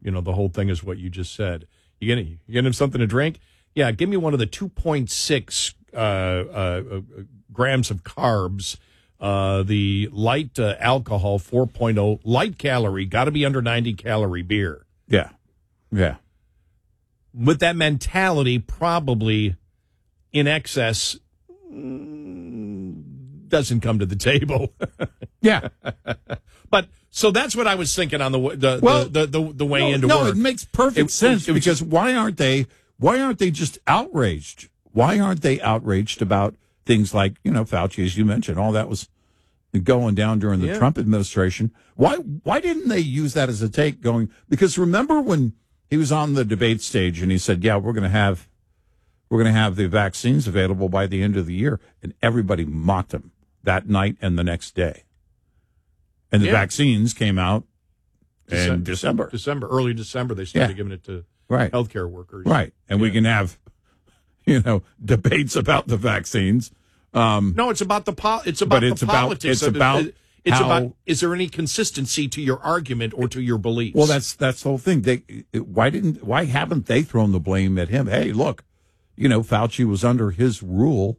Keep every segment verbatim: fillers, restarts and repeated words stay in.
You know, the whole thing is what you just said. You getting you getting him something to drink? Yeah, give me one of the two point six uh, uh, uh, grams of carbs. Uh, the light uh, alcohol four point oh, light calorie, got to be under ninety calorie beer. Yeah, yeah. With that mentality, probably in excess mm, doesn't come to the table. Yeah, but so that's what I was thinking on the the well, the, the, the, the way no, into no, work. it makes perfect it, sense it, it because just, why aren't they? Why aren't they just outraged? Why aren't they outraged about things like, you know, Fauci, as you mentioned, all that was going down during the yeah. Trump administration? Why why didn't they use that as a take going? Because remember when he was on the debate stage and he said, yeah, we're going to have we're going to have the vaccines available by the end of the year. And everybody mocked him that night and the next day. And the yeah. vaccines came out December, in December. December, early December, they started yeah. giving it to right. healthcare workers. Right. And yeah. we can have, you know, debates about the vaccines. Um, no, it's about the po- it's about it's the about, politics. It's of about it. It's how, about is there any consistency to your argument or to your beliefs? Well, that's that's the whole thing. They why didn't why haven't they thrown the blame at him? Hey, look, you know, Fauci was under his rule,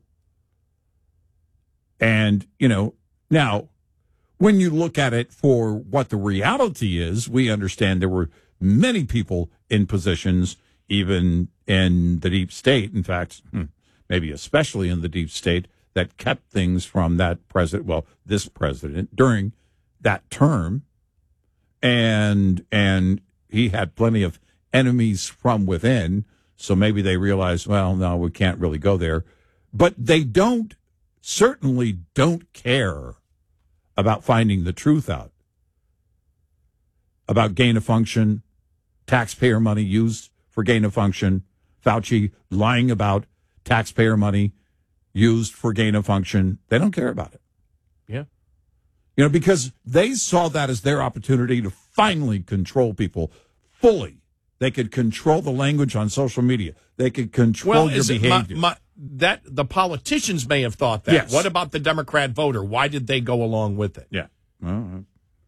and you know now when you look at it for what the reality is, we understand there were many people in positions, even in the deep state. In fact, maybe especially in the deep state, that kept things from that president, well, this president, during that term. And and he had plenty of enemies from within, so maybe they realized, well, no, we can't really go there. But they don't, certainly don't care about finding the truth out, about gain of function, taxpayer money used for gain of function, Fauci lying about taxpayer money used for gain of function. They don't care about it. Yeah. You know, because they saw that as their opportunity to finally control people fully. They could control the language on social media. They could control well, your behavior. My, my, that the politicians may have thought that. Yes. What about the Democrat voter? Why did they go along with it? Yeah. Well,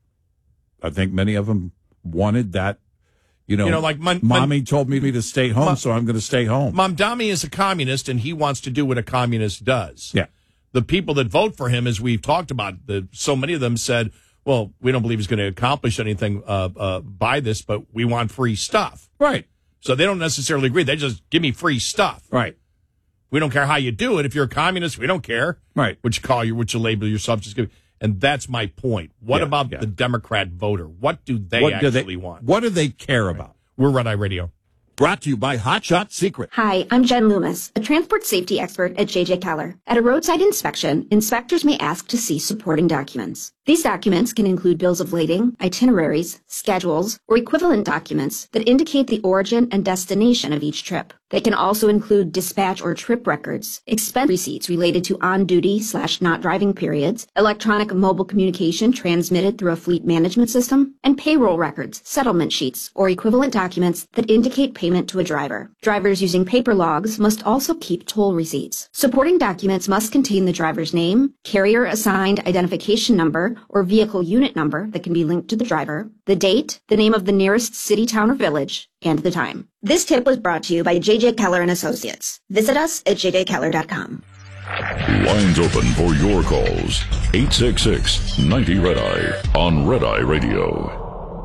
I think many of them wanted that. You know, you know, like my, mommy my, told me to stay home, my, so I'm going to stay home. Mamdani is a communist, and he wants to do what a communist does. Yeah. The people that vote for him, as we've talked about, the, so many of them said, well, we don't believe he's going to accomplish anything uh, uh, by this, but we want free stuff. Right. So they don't necessarily agree. They just give me free stuff. Right. We don't care how you do it. If you're a communist, we don't care. Right. What you call you, what you label yourself. Just give. And that's my point. What yeah, about yeah. the Democrat voter? What do they what actually do they, want? What do they care right. about? We're Red Eye Radio. Brought to you by Hot Shot Secret. Hi, I'm Jen Loomis, a transport safety expert at J J Keller. At a roadside inspection, inspectors may ask to see supporting documents. These documents can include bills of lading, itineraries, schedules, or equivalent documents that indicate the origin and destination of each trip. They can also include dispatch or trip records, expense receipts related to on-duty slash not driving periods, electronic mobile communication transmitted through a fleet management system, and payroll records, settlement sheets, or equivalent documents that indicate payment to a driver. Drivers using paper logs must also keep toll receipts. Supporting documents must contain the driver's name, carrier-assigned identification number, or vehicle unit number that can be linked to the driver, the date, the name of the nearest city, town, or village, and the time. This tip was brought to you by J J Keller and Associates. Visit us at j j keller dot com. Lines open for your calls. eight six six, ninety, red eye on Red Eye Radio.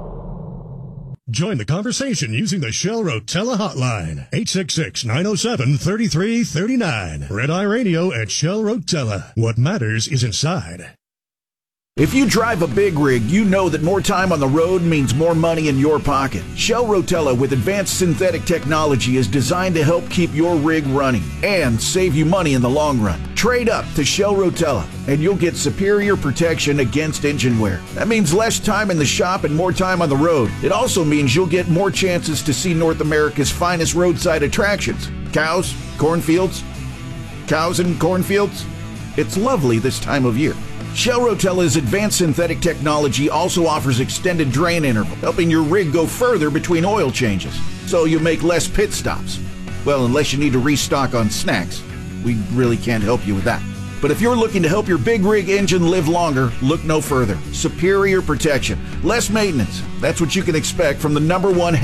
Join the conversation using the Shell Rotella hotline. eight six six, nine oh seven, three three three nine. Red Eye Radio at Shell Rotella. What matters is inside. If you drive a big rig, you know that more time on the road means more money in your pocket. Shell Rotella with advanced synthetic technology is designed to help keep your rig running and save you money in the long run. Trade up to Shell Rotella and you'll get superior protection against engine wear. That means less time in the shop and more time on the road. It also means you'll get more chances to see North America's finest roadside attractions. Cows, cornfields, cows and cornfields. It's lovely this time of year. Shell Rotella's advanced synthetic technology also offers extended drain interval, helping your rig go further between oil changes, so you make less pit stops. Well, unless you need to restock on snacks, we really can't help you with that. But if you're looking to help your big rig engine live longer, look no further. Superior protection, less maintenance. That's what you can expect from the number one